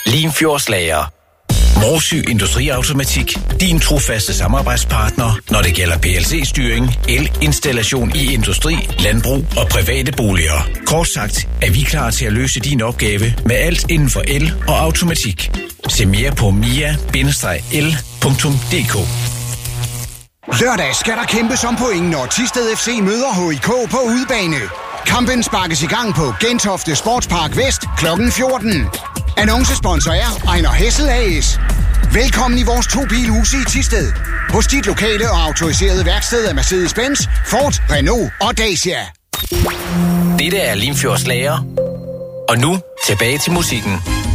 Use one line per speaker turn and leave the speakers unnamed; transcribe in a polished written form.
Limfjordslager. Morsø Industriautomatik. Din trofaste samarbejdspartner, når det gælder PLC-styring, elinstallation i industri, landbrug og private boliger. Kort sagt er vi klar til at løse din opgave med alt inden for el og automatik. Se mere på mia-el.dk.
Lørdag skal der kæmpes om point, når Thisted FC møder HIK på udebane. Kampen sparkes i gang på Gentofte Sportspark Vest kl. 14. Annoncesponsor er Ejner Hessel AS. Velkommen i vores 2-bilhuse i Thisted. Hos dit lokale og autoriserede værksted af Mercedes-Benz, Ford, Renault og Dacia.
Dette er Limfjordslager. Og nu tilbage til musikken.